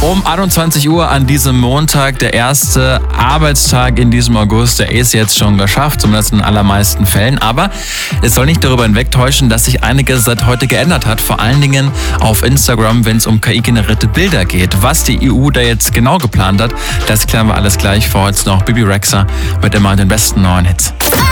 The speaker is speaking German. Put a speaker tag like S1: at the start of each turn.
S1: Um 21 Uhr an diesem Montag, der erste Arbeitstag in diesem August, der ist jetzt schon geschafft, zumindest in allermeisten Fällen. Aber es soll nicht darüber hinwegtäuschen, dass sich einiges seit heute geändert hat. Vor allen Dingen auf Instagram, wenn es um KI-generierte Bilder geht. Was die EU da jetzt genau geplant hat, das klären wir alles gleich. Vor jetzt noch Bibi Rexha mit immer den besten neuen Hits.